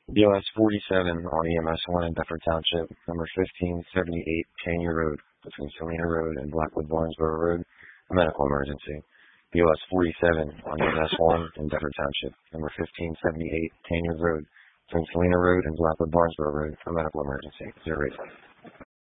BOS 47 on EMS 1 in Bedford Township, number 1578 Tanya Road, between Salina Road and Blackwood Barnesboro Road, a medical emergency. BOS 47 on EMS 1 in Bedford Township, number 1578 Tanya Road, between Salina Road and Blackwood Barnesboro Road, a medical emergency. 085.